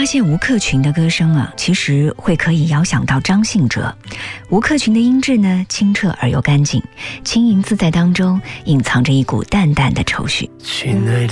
发现吴克群的歌声啊，其实会可以遥想到张信哲。吴克群的音质呢，清澈而又干净，轻盈自在当中隐藏着一股淡淡的愁绪。 亲爱的